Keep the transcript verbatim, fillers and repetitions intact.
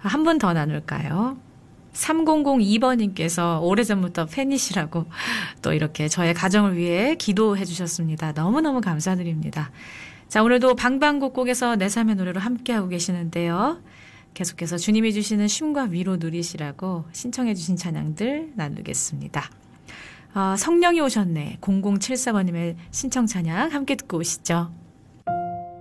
한 분 더 나눌까요? 삼공공이 번님께서 오래전부터 팬이시라고 또 이렇게 저의 가정을 위해 기도해 주셨습니다. 너무너무 감사드립니다. 자, 오늘도 방방곡곡에서 내 삶의 노래로 함께하고 계시는데요. 계속해서 주님이 주시는 쉼과 위로 누리시라고 신청해 주신 찬양들 나누겠습니다. 어, 성령이 오셨네. 공공칠사 번님의 신청 찬양 함께 듣고 오시죠.